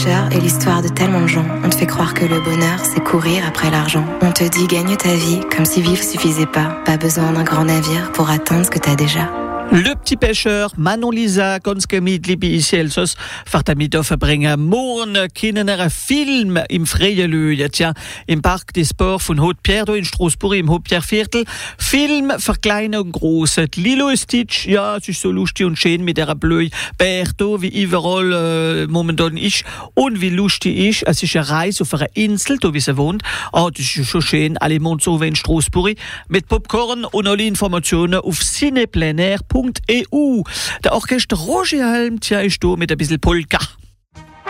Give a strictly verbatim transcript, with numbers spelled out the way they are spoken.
est l'histoire de tellement de gens. On te fait croire que le bonheur, c'est courir après l'argent. On te dit gagne ta vie, comme si vivre suffisait pas. Pas besoin d'un grand navire pour atteindre ce que t'as déjà. Le petit pêcheur, Manon Lisa, ganz gemütlich bei Celsius, fährt damit auf verbringen. Morgen können wir einen Film im Freien Löwen, tja, im Parc des Sports von Haute-Pierre, in Straßburg, im Haute-Pierre-Viertel. Film für Kleine und Große. Lilo und Stitch, ja, es ist so lustig und schön mit der blöden Berto, wie überall äh, momentan ist. Und wie lustig ist, es ist eine Reise auf einer Insel, da wie sie wohnt. Ah, das ist schon schön, alle Monate so wie in Straßburg. Mit Popcorn und alle Informationen auf cineplenaire punkt e u. Der Orchester Roger Helm, tja, ist da mit ein bisschen Polka.